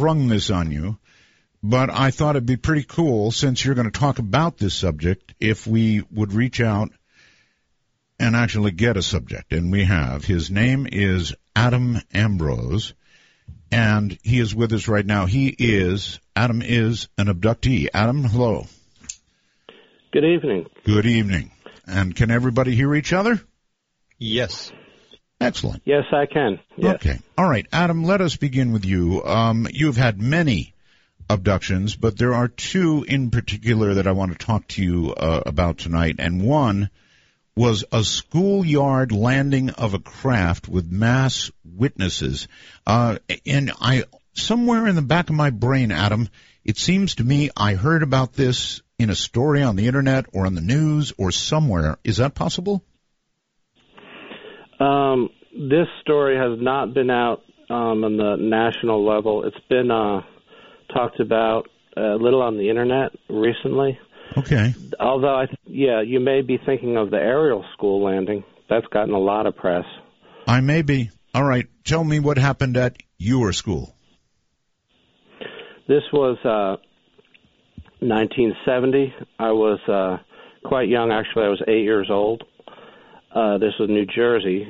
sprung this on you, but I thought it'd be pretty cool, since you're going to talk about this subject, if we would reach out and actually get a subject. And we have. His name is Adam Ambrose, and he is with us right now. Adam is an abductee. Adam, hello. Good evening. Good evening. And can everybody hear each other? Yes. Excellent. Yes, I can. Yes. Okay. All right, Adam, let us begin with you. You've had many abductions, but there are two in particular that I want to talk to you about tonight. And one was a schoolyard landing of a craft with mass witnesses. And somewhere in the back of my brain, Adam, it seems to me I heard about this in a story on the internet or on the news or somewhere. Is that possible? This story has not been out on the national level. It's been talked about a little on the internet recently. Okay. Although, you may be thinking of the Ariel school landing. That's gotten a lot of press. I may be. All right. Tell me what happened at your school. This was 1970. I was quite young. Actually, I was 8 years old. This was New Jersey,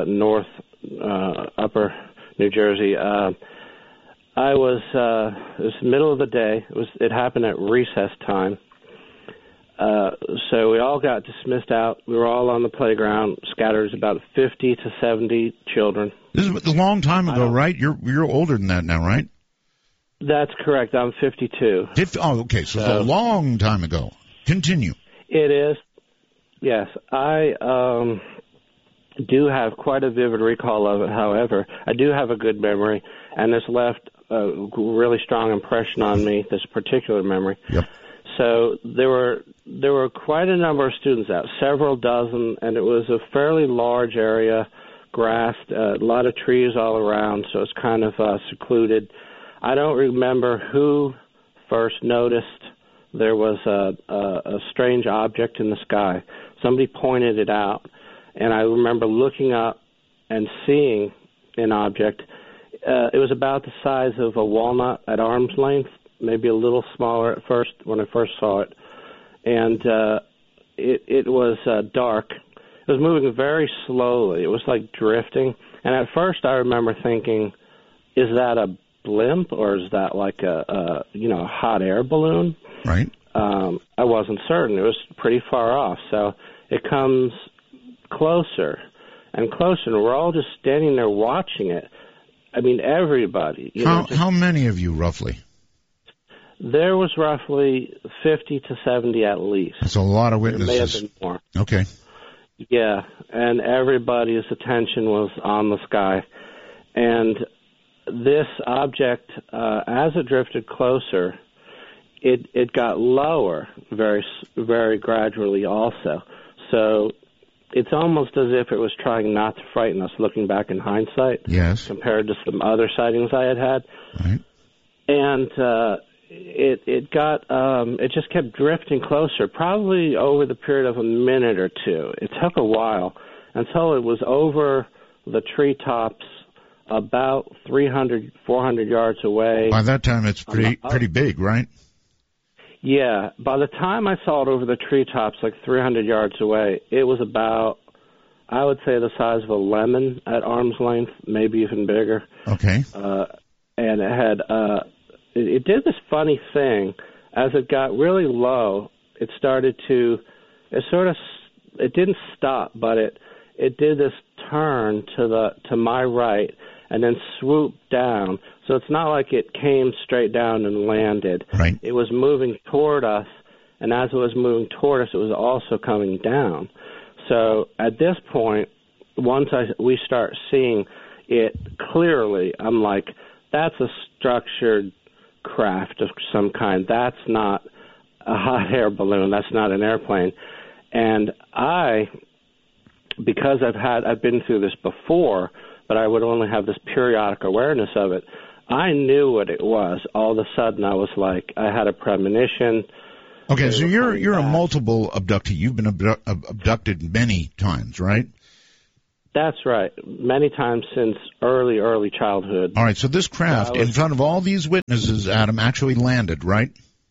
upper New Jersey. It was the middle of the day. It happened at recess time. So we all got dismissed out. We were all on the playground, scattered about 50 to 70 children. This is a long time ago, right? You're older than that now, right? That's correct. I'm 52. Okay. So it's a long time ago. Continue. It is. Yes. I do have quite a vivid recall of it. However, I do have a good memory, and this left a really strong impression on me, this particular memory. Yep. So there were quite a number of students out, several dozen, and it was a fairly large area, grassed, a lot of trees all around, so it's kind of secluded. I don't remember who first noticed there was a strange object in the sky. Somebody pointed it out, and I remember looking up and seeing an object. It was about the size of a walnut at arm's length, maybe a little smaller at first when I first saw it. And it was dark. It was moving very slowly. It was like drifting. And at first I remember thinking, is that a blimp or is that like a hot air balloon? Right. I wasn't certain. It was pretty far off. So it comes closer and closer, and we're all just standing there watching it. I mean, everybody. How many of you, roughly? There was roughly 50 to 70 at least. That's a lot of witnesses. There may have been more. Okay. Yeah, and everybody's attention was on the sky. And this object, as it drifted closer, it got lower very, very gradually also. So it's almost as if it was trying not to frighten us, looking back in hindsight. Yes. Compared to some other sightings I had had. Right. And it just kept drifting closer, probably over the period of a minute or two. It took a while until it was over the treetops about 300, 400 yards away. By that time, it's pretty big, right? Yeah. By the time I saw it over the treetops, like 300 yards away, it was about, I would say, the size of a lemon at arm's length, maybe even bigger. Okay. And it had, it did this funny thing. As it got really low, it started to, it didn't stop, but it did this turn to my right and then swooped down. So it's not like it came straight down and landed. Right. It was moving toward us, and as it was moving toward us, it was also coming down. So at this point, once we start seeing it clearly, I'm like, that's a structured craft of some kind. That's not a hot air balloon. That's not an airplane. And because I've been through this before, but I would only have this periodic awareness of it, I knew what it was. All of a sudden, I was like, I had a premonition. Okay, so you're a multiple abductee. You've been abducted many times, right? That's right. Many times since early childhood. All right, so this craft, in front of all these witnesses, Adam, actually landed, right?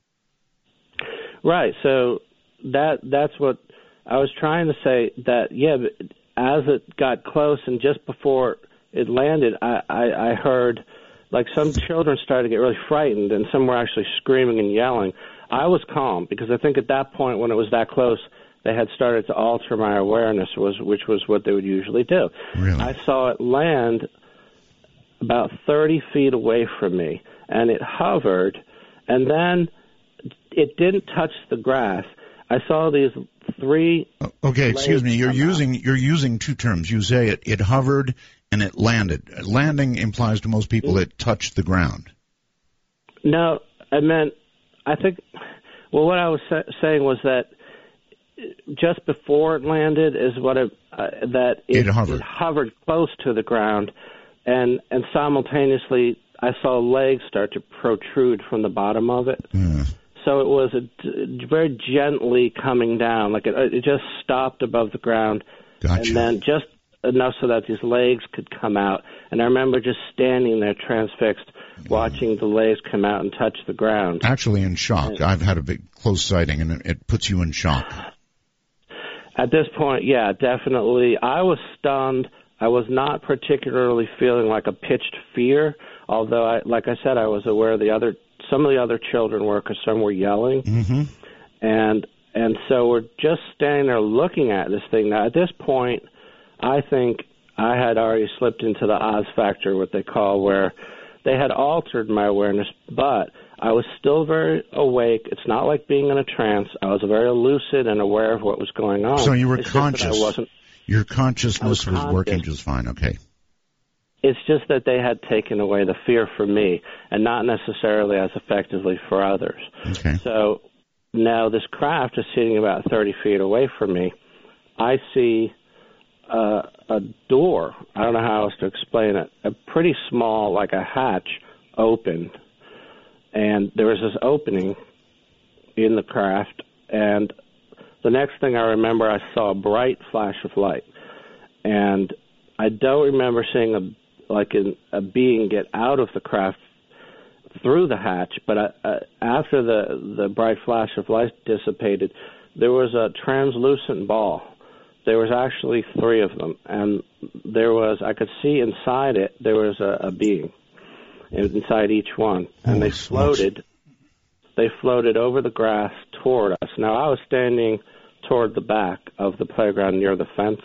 Right. So that's what I was trying to say, that, yeah, but as it got close and just before it landed, I heard, like, some children started to get really frightened, and some were actually screaming and yelling. I was calm, because I think at that point, when it was that close, they had started to alter my awareness, which was what they would usually do. Really? I saw it land about 30 feet away from me, and it hovered, and then it didn't touch the grass. I saw these three. Okay, excuse me. You're using two terms. You say it hovered and it landed. Landing implies to most people it touched the ground. No, I think. Well, what I was saying was that just before it landed is what it hovered. It hovered close to the ground, and simultaneously I saw legs start to protrude from the bottom of it. Yeah. So it was very gently coming down, like it just stopped above the ground, Gotcha. And then just enough so that these legs could come out. And I remember just standing there transfixed, watching the legs come out and touch the ground. Actually in shock. I've had a big close sighting, and it puts you in shock. At this point, yeah, definitely. I was stunned. I was not particularly feeling like a pitched fear, although, like I said, I was aware some of the other children were, because some were yelling. Mm-hmm. And so we're just standing there looking at this thing. Now, at this point, I think I had already slipped into the Oz factor, what they call, where they had altered my awareness, but I was still very awake. It's not like being in a trance. I was very lucid and aware of what was going on. So you were conscious. Your consciousness was conscious. Working just fine. Okay. It's just that they had taken away the fear from me, and not necessarily as effectively for others. Okay. So now this craft is sitting about 30 feet away from me. I see a door. I don't know how else to explain it. A pretty small, like a hatch, opened. And there was this opening in the craft, and the next thing I remember, I saw a bright flash of light. And I don't remember seeing a being get out of the craft through the hatch, but after the bright flash of light dissipated, there was a translucent ball. There was actually three of them, and I could see inside it, there was a being inside each one, and they floated over the grass toward us. Now, I was standing toward the back of the playground near the fence,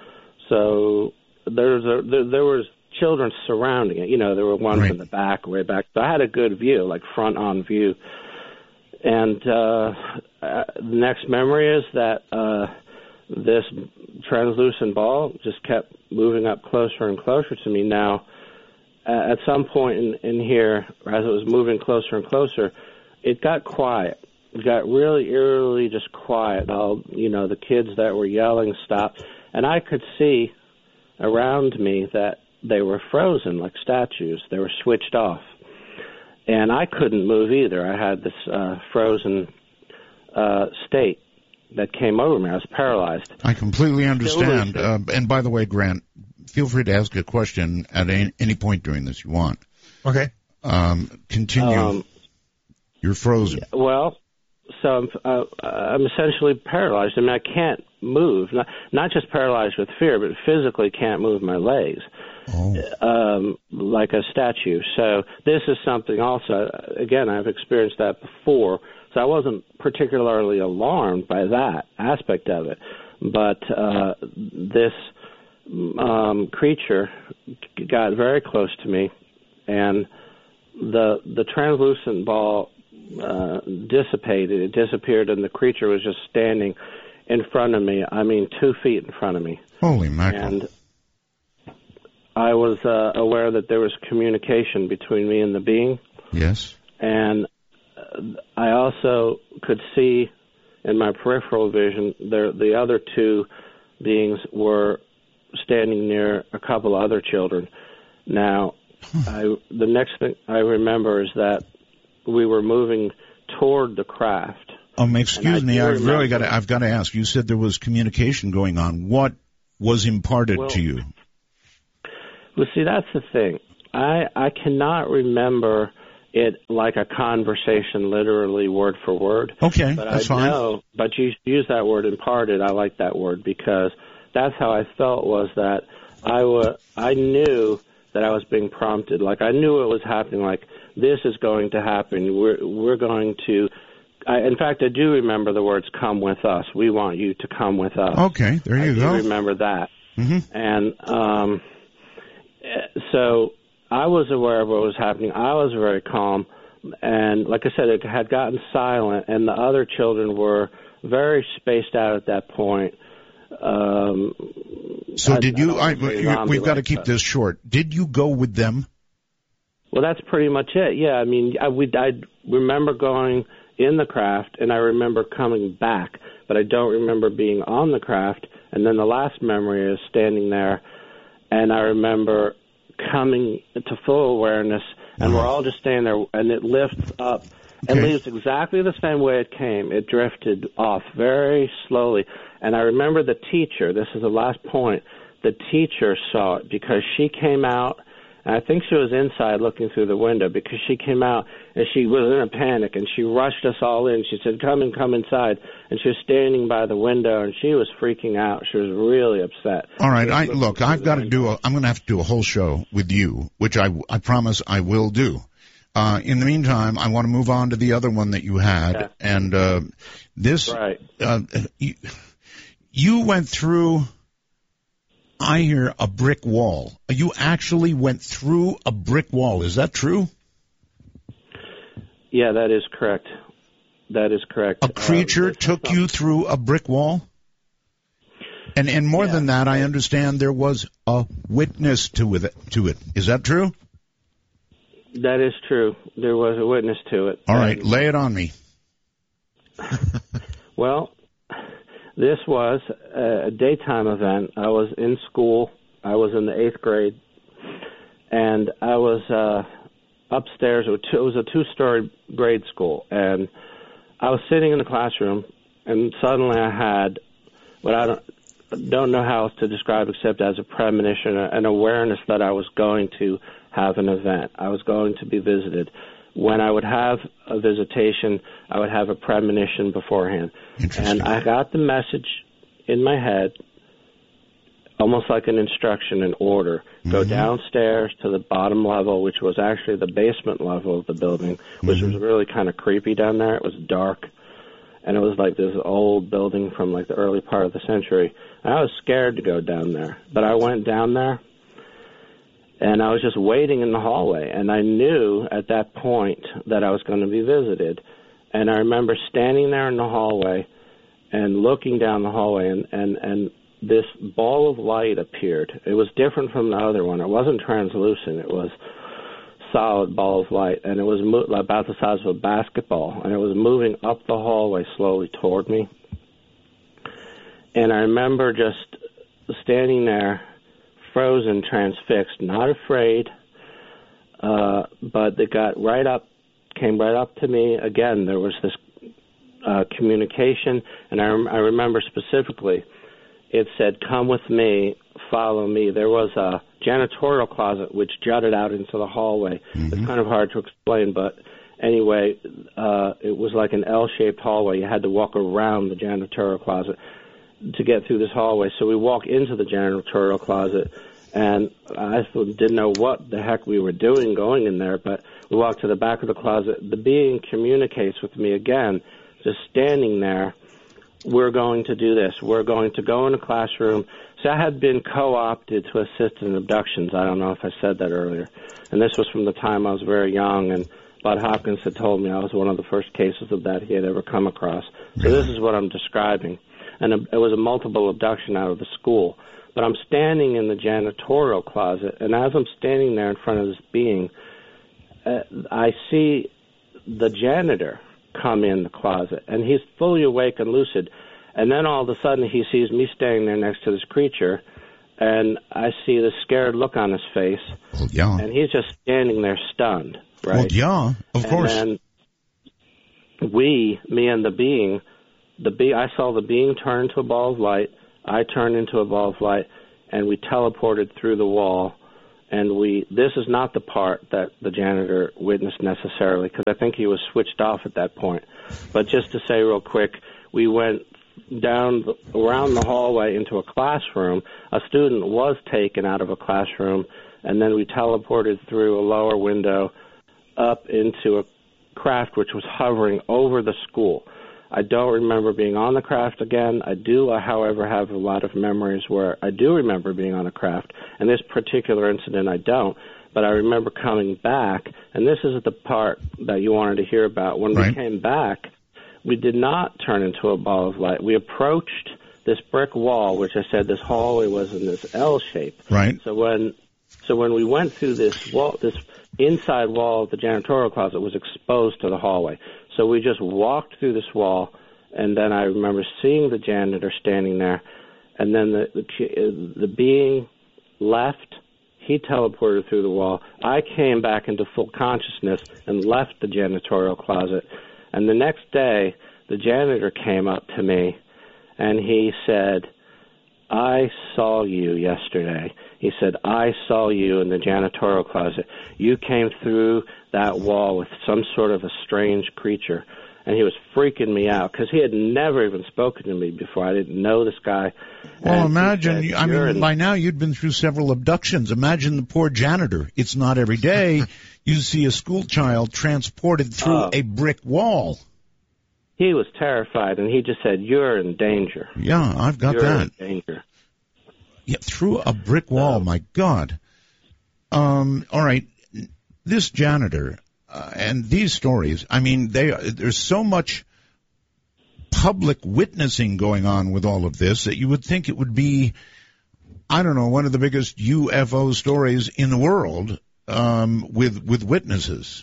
so there was children surrounding it. You know, there were ones right in the back, way back. So I had a good view, like front-on view. And the next memory is that this translucent ball just kept moving up closer and closer to me. Now, at some point in here, as it was moving closer and closer, it got quiet. It got really eerily just quiet. All, the kids that were yelling stopped. And I could see around me that they were frozen like statues. They were switched off. And I couldn't move either. I had this frozen state that came over me. I was paralyzed. I completely understand. And by the way, Grant, feel free to ask a question at any point during this you want. Okay. Continue. You're frozen. Well, so I'm essentially paralyzed. I mean, I can't move. Not just paralyzed with fear, but physically can't move my legs. Like a statue. So this is something also, again, I've experienced that before, so I wasn't particularly alarmed by that aspect of it. But this creature got very close to me, and the translucent ball dissipated. It disappeared, and the creature was just standing in front of me. I mean, 2 feet in front of me. Holy mackerel. And I was aware that there was communication between me and the being. Yes. And I also could see in my peripheral vision the other two beings were standing near a couple other children. Now, the next thing I remember is that we were moving toward the craft. Excuse me, I've got to ask. You said there was communication going on. What was imparted to you? Well, see, that's the thing. I cannot remember it like a conversation, literally word for word. Okay, but that's I fine. know, but you use that word imparted. I like that word because that's how I felt, was that I knew that I was being prompted. Like, I knew it was happening. Like, this is going to happen. We're going to. In fact, I do remember the words "come with us." We want you to come with us. Okay, there you go. I do remember that. Mm-hmm. And so I was aware of what was happening. I was very calm. And like I said, it had gotten silent, and the other children were very spaced out at that point. So did you? We've got to keep this short. Did you go with them? Well, that's pretty much it. Yeah, I mean, I remember going in the craft, and I remember coming back, but I don't remember being on the craft. And then the last memory is standing there, and I remember coming to full awareness, and we're all just standing there, and it lifts up and leaves exactly the same way it came. It drifted off very slowly. And I remember the teacher, this is the last point, the teacher saw it because she came out, and I think she was inside looking through the window, because she came out and she was in a panic, and she rushed us all in. She said, come inside. And she was standing by the window, and she was freaking out. She was really upset. All right, I'm going to have to do a whole show with you, which I promise I will do. In the meantime, I want to move on to the other one that you had. Yeah. And this, right. You went through, I hear, a brick wall. You actually went through a brick wall. Is that true? Yeah, that is correct. That is correct. A creature took you through a brick wall? And more than that, I understand there was a witness to it. Is that true? That is true. There was a witness to it. All right, lay it on me. Well, this was a daytime event. I was in school. I was in the 8th grade, and I was upstairs. It was a 2-story grade school, and I was sitting in the classroom, and suddenly I had what I don't know how else to describe except as a premonition, an awareness that I was going to have an event. I was going to be visited. When I would have a visitation, I would have a premonition beforehand. And I got the message in my head, almost like an instruction, an order. Mm-hmm. Go downstairs to the bottom level, which was actually the basement level of the building, which was really kind of creepy down there. It was dark, and it was like this old building from like the early part of the century. And I was scared to go down there, but I went down there. And I was just waiting in the hallway, and I knew at that point that I was going to be visited. And I remember standing there in the hallway and looking down the hallway, and this ball of light appeared. It was different from the other one. It wasn't translucent. It was solid ball of light, and it was about the size of a basketball, and it was moving up the hallway slowly toward me. And I remember just standing there, frozen, transfixed, not afraid, but it came right up to me. Again, there was this communication, and I remember specifically, it said, come with me, follow me. There was a janitorial closet which jutted out into the hallway. Mm-hmm. It's kind of hard to explain, but anyway, it was like an L-shaped hallway. You had to walk around the janitorial closet to get through this hallway. So we walk into the janitorial closet, and I didn't know what the heck we were doing going in there, but we walked to the back of the closet. The being communicates with me again, just standing there. We're going to do this. We're going to go in a classroom. So I had been co-opted to assist in abductions. I don't know if I said that earlier. And this was from the time I was very young, and Bud Hopkins had told me I was one of the first cases of that he had ever come across. So this is what I'm describing. And it was a multiple abduction out of the school. But I'm standing in the janitorial closet, and as I'm standing there in front of this being, I see the janitor come in the closet, and he's fully awake and lucid. And then all of a sudden he sees me standing there next to this creature, and I see the scared look on his face. Well, yeah. And he's just standing there stunned, right? Well, yeah, of course. And then me and the being, I saw the being turn to a ball of light. I turned into a ball of light, and we teleported through the wall. And this is not the part that the janitor witnessed necessarily, because I think he was switched off at that point. But just to say real quick, we went down around the hallway into a classroom. A student was taken out of a classroom, and then we teleported through a lower window up into a craft which was hovering over the school. I don't remember being on the craft again. I do, however, have a lot of memories where I do remember being on a craft, and this particular incident I don't, but I remember coming back, and this is the part that you wanted to hear about. When we came back, we did not turn into a ball of light. We approached this brick wall, which I said this hallway was in this L shape. Right. So when we went through this wall, this inside wall of the janitorial closet was exposed to the hallway. So we just walked through this wall, and then I remember seeing the janitor standing there, and then the being left. He teleported through the wall. I came back into full consciousness and left the janitorial closet. And the next day, the janitor came up to me, and he said, I saw you yesterday. He said, I saw you in the janitorial closet. You came through that wall with some sort of a strange creature. And he was freaking me out because he had never even spoken to me before. I didn't know this guy. Well, imagine, by now you'd been through several abductions. Imagine the poor janitor. It's not every day you see a school child transported through a brick wall. He was terrified, and he just said, you're in danger. Yeah, I've got that. You're in danger. Yeah, through a brick wall, my God. All right, this janitor and these stories, I mean, there's so much public witnessing going on with all of this that you would think it would be, I don't know, one of the biggest UFO stories in the world with witnesses.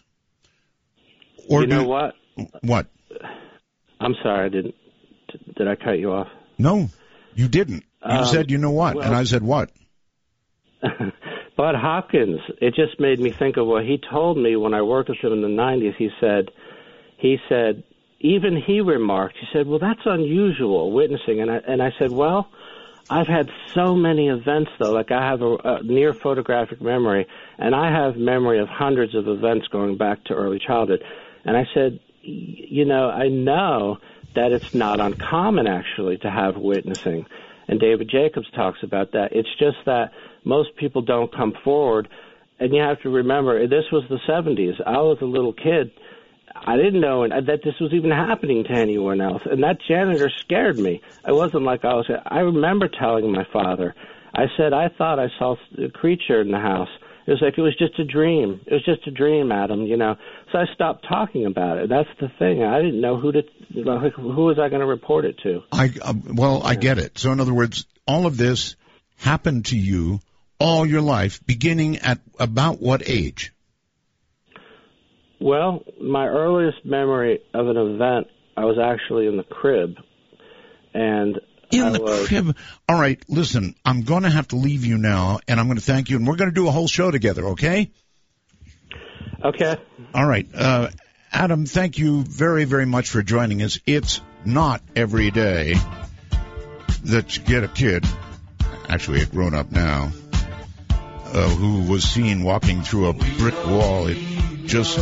Or you know what? What? I'm sorry, did I cut you off? No, you didn't. You said, you know what? And I said, what? Bud Hopkins, it just made me think of what he told me when I worked with him in the 90s. He said, even he remarked, he said, well, that's unusual, witnessing. And I said, well, I've had so many events, though. Like, I have a near photographic memory, and I have memory of hundreds of events going back to early childhood. And I said, you know, I know that it's not uncommon, actually, to have witnessing. And David Jacobs talks about that. It's just that most people don't come forward. And you have to remember, this was the 70s. I was a little kid. I didn't know that this was even happening to anyone else. And that janitor scared me. It wasn't like I remember telling my father. I said, I thought I saw a creature in the house. It was like, it was just a dream. It was just a dream, Adam, you know. So I stopped talking about it. That's the thing. I didn't know who was I going to report it to. I get it. So in other words, all of this happened to you all your life, beginning at about what age? Well, my earliest memory of an event, I was actually in the crib. And crib. All right, listen, I'm going to have to leave you now, and I'm going to thank you, and we're going to do a whole show together, okay? Okay. All right. Adam, thank you very, very much for joining us. It's not every day that you get a kid, actually a grown-up now, who was seen walking through a brick wall. It just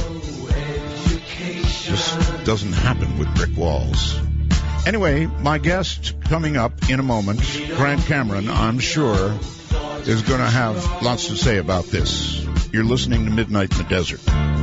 doesn't happen with brick walls. Anyway, my guest coming up in a moment, Grant Cameron, I'm sure, is going to have lots to say about this. You're listening to Midnight in the Desert.